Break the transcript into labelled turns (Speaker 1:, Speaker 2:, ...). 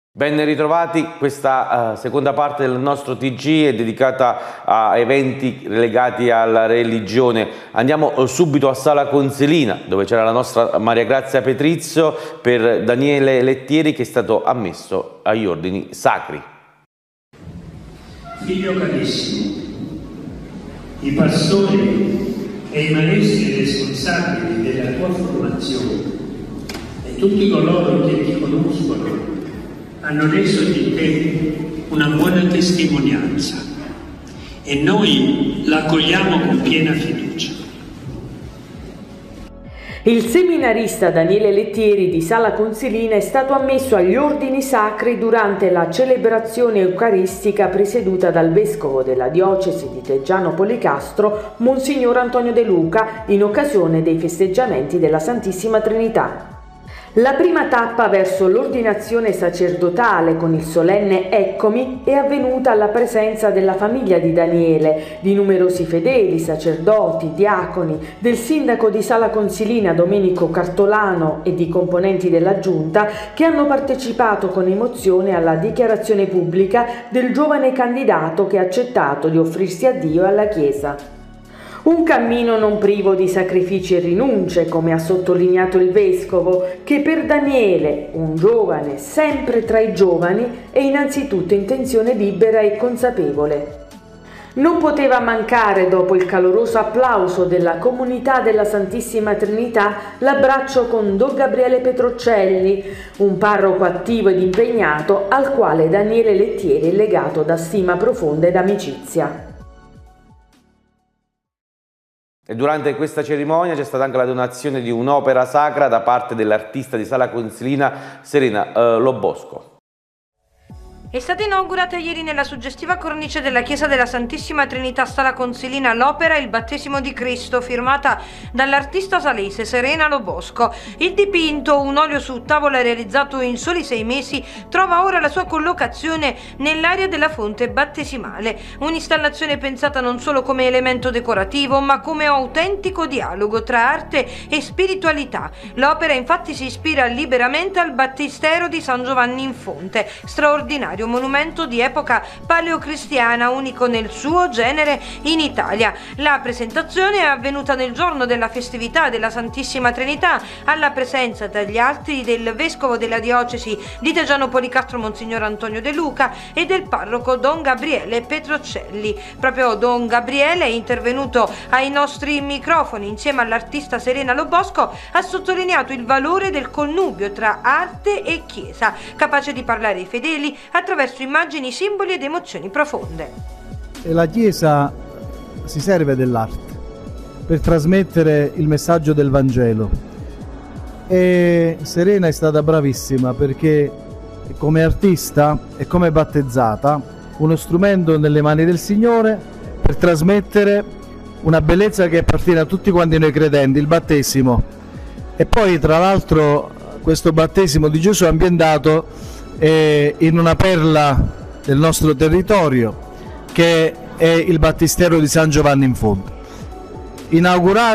Speaker 1: Ben ritrovati, questa seconda parte del nostro TG è dedicata a eventi legati alla religione. Andiamo subito a Sala Consilina, dove c'era la nostra Maria Grazia Petrizio per Daniele Lettieri, che è stato ammesso agli ordini sacri.
Speaker 2: Figlio carissimo, i pastori e i maestri responsabili della tua formazione e tutti coloro che ti conoscono hanno reso di te una buona testimonianza e noi la accogliamo con piena fiducia.
Speaker 3: Il seminarista Daniele Lettieri di Sala Consilina è stato ammesso agli ordini sacri durante la celebrazione eucaristica presieduta dal vescovo della diocesi di Teggiano Policastro, Monsignor Antonio De Luca, in occasione dei festeggiamenti della Santissima Trinità. La prima tappa verso l'ordinazione sacerdotale con il solenne Eccomi è avvenuta alla presenza della famiglia di Daniele, di numerosi fedeli, sacerdoti, diaconi, del sindaco di Sala Consilina Domenico Cartolano e di componenti della giunta che hanno partecipato con emozione alla dichiarazione pubblica del giovane candidato che ha accettato di offrirsi a Dio e alla Chiesa. Un cammino non privo di sacrifici e rinunce, come ha sottolineato il vescovo, che per Daniele, un giovane sempre tra i giovani, è innanzitutto intenzione libera e consapevole. Non poteva mancare, dopo il caloroso applauso della comunità della Santissima Trinità, l'abbraccio con Don Gabriele Petrocelli, un parroco attivo ed impegnato al quale Daniele Lettieri è legato da stima profonda ed amicizia.
Speaker 1: E durante questa cerimonia c'è stata anche la donazione di un'opera sacra da parte dell'artista di Sala Consilina Serena Lobosco.
Speaker 4: È stata inaugurata ieri nella suggestiva cornice della Chiesa della Santissima Trinità Sala Consilina l'opera Il battesimo di Cristo, firmata dall'artista salese Serena Lobosco. Il dipinto, un olio su tavola realizzato in soli 6 mesi, trova ora la sua collocazione nell'area della fonte battesimale. Un'installazione pensata non solo come elemento decorativo, ma come autentico dialogo tra arte e spiritualità. L'opera infatti si ispira liberamente al battistero di San Giovanni in Fonte, straordinario monumento di epoca paleocristiana, unico nel suo genere in Italia. La presentazione è avvenuta nel giorno della festività della Santissima Trinità, alla presenza tra gli altri del vescovo della diocesi di Teggiano Policastro Monsignor Antonio De Luca e del parroco Don Gabriele Petrocelli. Proprio Don Gabriele è intervenuto ai nostri microfoni insieme all'artista Serena Lobosco, ha sottolineato il valore del connubio tra arte e chiesa, capace di parlare ai fedeli attraverso immagini, simboli ed emozioni profonde.
Speaker 5: E la Chiesa si serve dell'arte per trasmettere il messaggio del Vangelo, e Serena è stata bravissima perché come artista e come battezzata uno strumento nelle mani del Signore per trasmettere una bellezza che appartiene a tutti quanti noi credenti, il battesimo. E poi tra l'altro questo battesimo di Gesù è ambientato in una perla del nostro territorio che è il battistero di San Giovanni in Fonte. Inaugurato